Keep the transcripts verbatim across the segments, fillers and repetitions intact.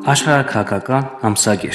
Աշխարհաքաղաքական ամսագիր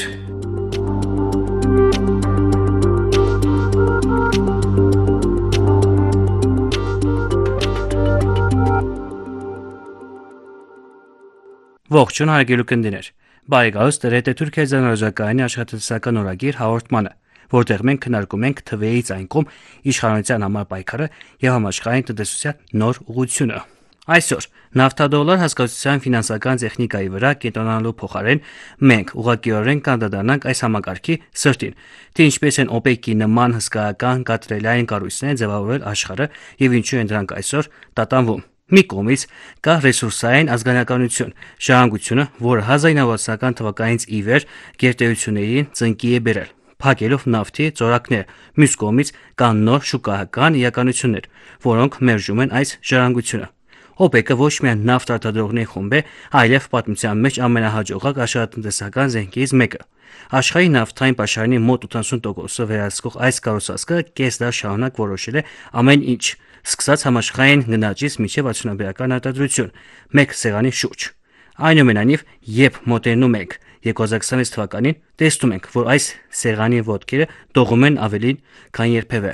Ողջույն հարգելի ունկնդիրներ, բարեկալուստ դրետ է Թուրքիայի զանազակայանի աշխատասական օրագիր հաղորդմանը, որտեղ մենք քննարկում ենք թվերից այն կողմ իշխանության համար պայքարը եւ համաշխարհային տնտեսության նոր ուղղությունը։ Այսօր նավթադոլար հասկացության ֆինանսական տեխնիկայի վրա կենտրոնանալու փոխարեն մենք ուղղակիորեն կանդրադառնանք այս համակարգի սրտին, թե ինչպես են օպեկի նման հսկայական կատրելային կառույցները ձևավորել աշխարհը եւ ինչու են դրանք այսօր տատանվում։ Մի կողմից կա ռեսուրսային ազգանականություն, ժառանգությունը, որը հազար ինը հարյուր ութսունական թվականից ի վեր գերտերություններին ծնկի է բերել, փակելով նավթի ծորակները։ Մյուս կողմից կան նոր շուկայական իրականություններ, որոնք մերժում են այս ժառանգությունը։ օպեկը ոչ միայն նավթ արտադրողների խումբ է, այլև պատմության մեջ ամենահաջողակ աշխարհատնտեսական զենքերից մեկը։ Աշխարհի նավթային պաշարանի մոտ ութանասուն տոկոսը վերահսկող այս կառուցվածքը կես դար շարունակ որոշել է ամեն ինչ, սկսած համաշխարհային գնաճից մինչև արդյունաբերական արտադրություն, մեկ սեղանի շուրջ։ Այնուամենայնիվ, երբ մոտենում ենք երկու հազար քսանվեց թվականին, տեսնում ենք, որ այս սեղանի ոտքերը դողում են ավելին, քան երբևէ։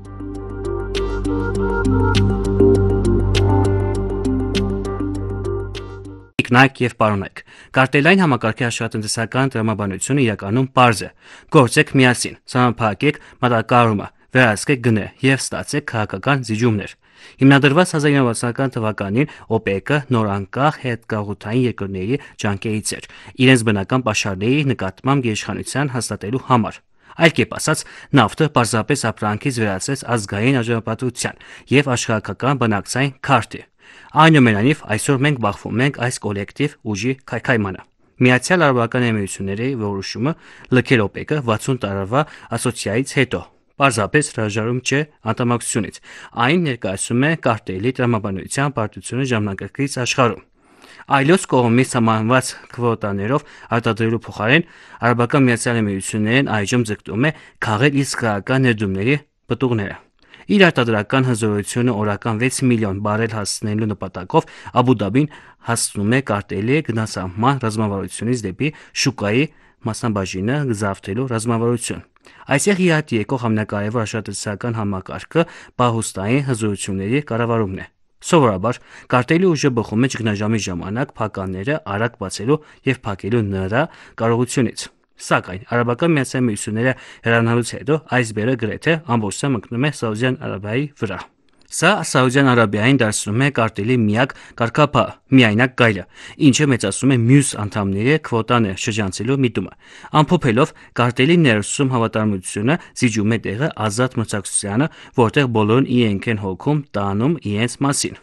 Կնայք եւ պարոնայք, կարտելային համակարգի աշխարհատնտեսական տրամաբանությունը իրականում պարզ է։ Գործեք միասին, սահմանափակեք մատակարարումը, վերահսկեք գները եւ ստացեք քաղաքական զիջումներ։ Հիմնադրված հազար ինը հարյուր ութսունական թվականին օպեկը նորանկախ հետգաղութային երկրների ջանքերից էր իրենց բնական պաշարների նկատմամբ գերիշխանություն հաստատելու համար։ Այլ կերպ ասած, նավթը պարզապես ապրանքից վերածվեց ազգային արժանապատվության եւ աշխարհական բանակցային քարտի։ Այնուամենայնիվ, այսօր մենք բախվում ենք այս կոլեկտիվ ուժի քայքայմանը։ Միացյալ Արաբական Էմիրությունների որոշումը լքել օպեկը վաթսուն տարվա ասոցիացիայից հետո պարզապես հրաժարում չէ անդամակցությունից։ Այն ներկայացնում է կարտելի տրամաբանության պարտությունը ժամանակակից աշխարհում։ Այլոց կողմից սահմանված քվոտաներով արտադրելու փոխարեն Արաբական Միացյալ Էմիրություններն այժմ ձգտում է քաղել իր զգայական ներդրումների պտուղները։ Իր արտադրական հզորությունը օրական վեց միլիոն բարել հասցնելու նպատակով Աբու Դաբին հասցնում է կարտելի գնացահանման ռազմավարությունից դեպի շուկայի մասնաբաժինը զավթելու ռազմավարություն։ Այսեղ իհայտ եկող ամենակարևոր աշխատասական համակարգը պահուստային հզորությունների կառավարումն է։ Սովորաբար կարտելի ուժը բխում է ճգնաժամի ժամանակ փականները արագ բացելու եւ փակելու նրա կարողությունից։ Սակայն Արաբական Միացյալ Էմիրությունները հեռանալուց հետո այս բերը գրեթե ամբողջությամբ ընկնում է Սաուդյան Արաբիայի վրա։ Սա Սաուդյան Արաբիային դարձնում է կարտելի միակ կարգապահ, միայնակ գայլը, ինչը մեծացնում է մյուս անդամների քվոտաները շրջանցելու միտումը, ամփոփելով կարտելի ներսում հավատարմությունը զիջում է տեղը ազատ մրցակցությանը, որտեղ բոլորն իրենք են հոգում տանում իրենց մասին։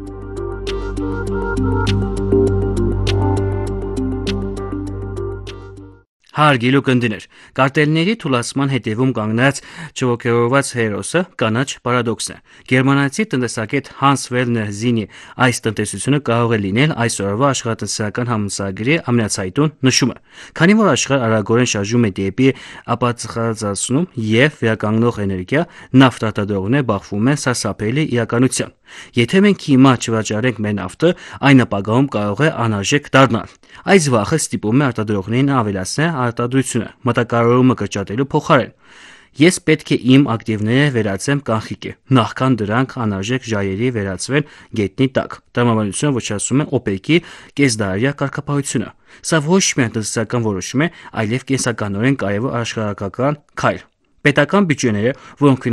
Հարգելի ունկնդիրներ, կարտելների թուլացման հետևում կանգնած չոգևորված հերոսը կանաչ պարադոքսն է։ Գերմանացի տնտեսագետ Հանս Վերներ Զինի այս տնտեսությունը կարող է լինել այսօրվա աշխարհատնտեսական համաձայնագրի ամենացայտուն նշումը, քանի որ աշխարհը արագորեն շարժվում է դեպի ապացխազացնում եւ վերականգնող էներգիա, նավթ արտադրողները բախվում են սարսափելի իրականության։ Եթե մենք հիմա չվաճառենք մեր նավթը, այն ապագայում կարող է անարժեք դառնալ։ Այս վախը ստիպում է արտադրողներին ավելացնել արտադրությունը մատակարարումը կրճատելու փոխարեն։ Ես պետք է իմ ակտիվները վերածեմ կանխիկի, նախքան դրանք անարժեք ժայռերի վերածվեն գետնի տակ։ Տրամաբանությունը ոչնչացնում է օպեկի կեսդարյա կարգապահությունը։ Սա ոչ միայն տնտեսական որոշում է, այլև կենսականորեն կարևոր աշխարհակական քայլ։ Պետական բյուջեները, որոնք